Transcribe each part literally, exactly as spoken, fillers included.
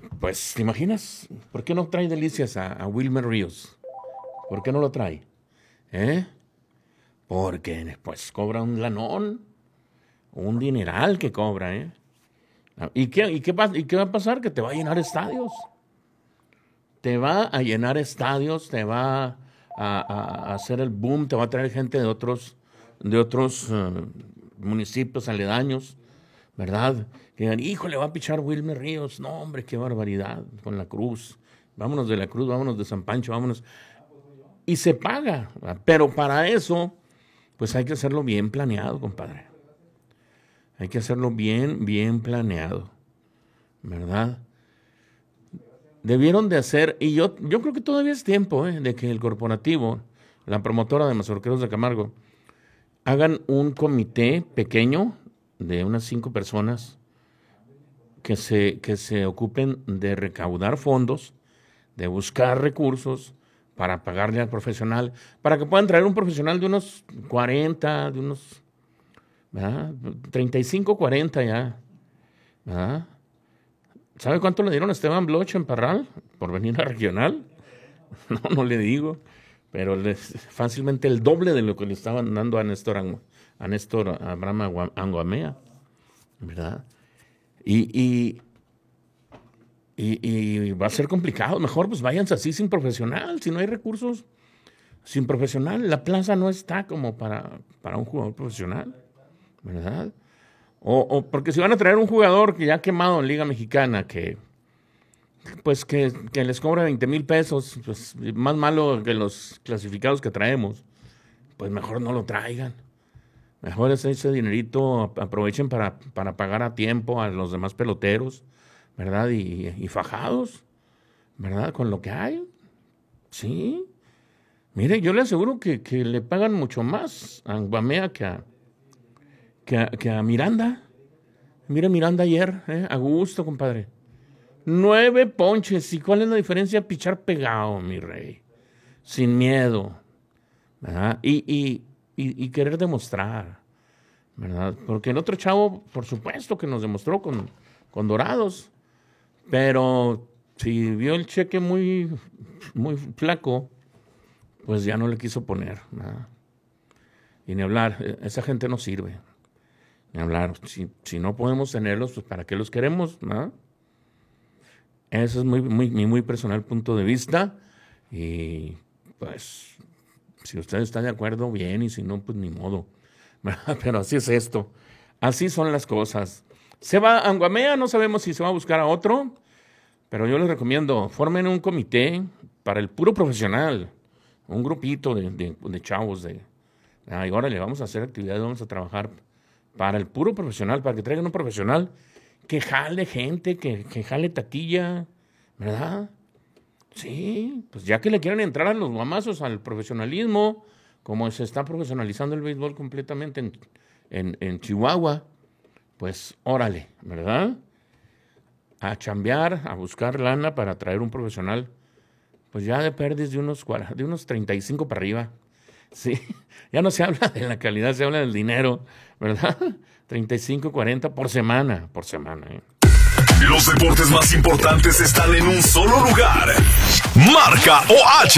Pues, ¿te imaginas? ¿Por qué no trae Delicias a, a Wilmer Ríos? ¿Por qué no lo trae? ¿Eh? Porque, pues, cobra un lanón, un dineral que cobra, ¿eh? ¿Y qué, y, qué, ¿Y qué va a pasar? Que te va a llenar estadios. Te va a llenar estadios, te va a, a, a hacer el boom, te va a traer gente de otros, de otros uh, municipios aledaños, ¿verdad? Que digan, híjole, va a pichar Wilmer Ríos. No, hombre, qué barbaridad, con la Cruz. Vámonos de la Cruz, vámonos de San Pancho, vámonos. Y se paga, pero para eso, pues hay que hacerlo bien planeado, compadre. Hay que hacerlo bien, bien planeado, ¿verdad? Debieron de hacer, y yo, yo creo que todavía es tiempo, ¿eh? De que el corporativo, la promotora de Mazorqueros de Camargo, hagan un comité pequeño de unas cinco personas que se, que se ocupen de recaudar fondos, de buscar recursos para pagarle al profesional, para que puedan traer un profesional de unos cuarenta, de unos, ¿verdad? treinta y cinco, cuarenta ya, ¿verdad? ¿Sabe cuánto le dieron a Esteban Bloch en Parral por venir a regional? No, no le digo, pero les, fácilmente el doble de lo que le estaban dando a Néstor, a Néstor Abraham Anguamea, ¿verdad? Y, y, y, y va a ser complicado. Mejor pues váyanse así sin profesional, si no hay recursos, sin profesional. La plaza no está como para, para un jugador profesional, ¿verdad? O, o porque si van a traer un jugador que ya ha quemado en Liga Mexicana, que pues que, que les cobra veinte mil pesos, pues más malo que los clasificados que traemos, pues mejor no lo traigan. Mejor ese, ese dinerito aprovechen para, para pagar a tiempo a los demás peloteros, ¿verdad? Y, y fajados, ¿verdad? Con lo que hay. Sí. Mire, yo le aseguro que, que le pagan mucho más a Anguamea que a, que a, que a Miranda. Mira Miranda ayer, ¿eh? A gusto, compadre. Nueve ponches. ¿Y cuál es la diferencia? Pichar pegado, mi rey. Sin miedo, ¿verdad? Y, y, y, y querer demostrar, ¿verdad? Porque el otro chavo, por supuesto que nos demostró con, con Dorados, pero si vio el cheque muy, muy flaco, pues ya no le quiso poner, ¿verdad? Y ni hablar, esa gente no sirve. Ni hablar, si, si no podemos tenerlos, pues ¿para qué los queremos? ¿No? Ese es muy, muy, mi muy personal punto de vista. Y pues, si usted está de acuerdo, bien, y si no, pues ni modo. Pero así es esto. Así son las cosas. Se va a Anguamea, no sabemos si se va a buscar a otro, pero yo les recomiendo, formen un comité para el puro profesional, un grupito de, de, de chavos de, ay, órale, vamos a hacer actividades, vamos a trabajar para el puro profesional, para que traigan un profesional que jale gente, que, que jale taquilla, ¿verdad? Sí, pues ya que le quieren entrar a los guamazos al profesionalismo, como se está profesionalizando el béisbol completamente en, en, en Chihuahua, pues órale, ¿verdad? A chambear, a buscar lana para traer un profesional, pues ya de perdes de unos, de unos treinta y cinco para arriba. Sí, ya no se habla de la calidad, se habla del dinero, ¿verdad? treinta y cinco, cuarenta por semana, por semana, ¿eh? Los deportes más importantes están en un solo lugar. Marca O H.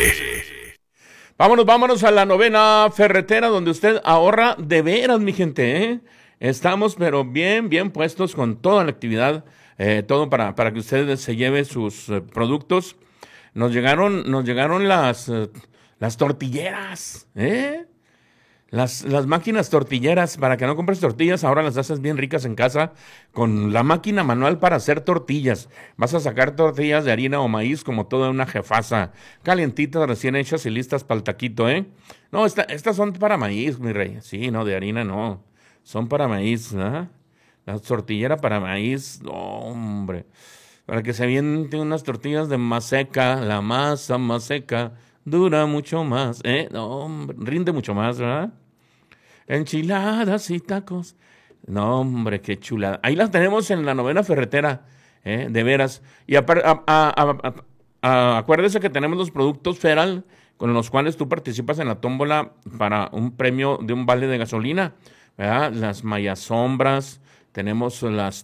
Vámonos, vámonos a la novena ferretera, donde usted ahorra de veras, mi gente, ¿eh? Estamos, pero bien, bien puestos con toda la actividad, eh, todo para, para que usted se lleve sus eh, productos. Nos llegaron, nos llegaron las... Eh, Las tortilleras, ¿eh? Las, las máquinas tortilleras, para que no compres tortillas, ahora las haces bien ricas en casa con la máquina manual para hacer tortillas. Vas a sacar tortillas de harina o maíz como toda una jefaza, calientitas, recién hechas y listas para el taquito, ¿eh? No, esta, estas son para maíz, mi rey. Sí, no, de harina no. Son para maíz, ¿eh? La tortillera para maíz, no, hombre. Para que se avienten unas tortillas de maseca, la masa maseca dura mucho más, ¿eh? No, hombre, rinde mucho más, ¿verdad? Enchiladas y tacos. No, hombre, qué chulada. Ahí las tenemos en la novena ferretera, ¿eh? De veras. Y a, a, a, a, acuérdese que tenemos los productos Feral, con los cuales tú participas en la tómbola para un premio de un vale de gasolina, ¿verdad? Las mayasombras, tenemos las